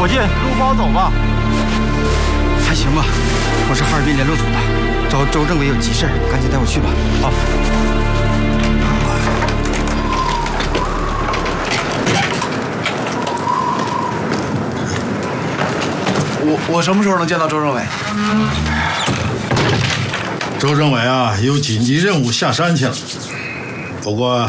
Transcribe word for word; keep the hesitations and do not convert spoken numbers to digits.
进，路不好走吧？ 还行吧。我是哈尔滨联络组的，找周政委有急事，赶紧带我去吧。 好。 我我什么时候能见到周政委？ 周政委啊，有紧急任务下山去了。不过